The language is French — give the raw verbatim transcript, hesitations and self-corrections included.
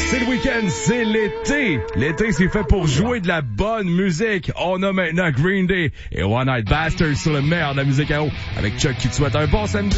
C'est le week-end, c'est l'été. L'été, c'est fait pour jouer de la bonne musique. On a maintenant Green Day et One Night Bastard sur le meilleur de la musique à eau avec Chuck qui te souhaite un bon samedi.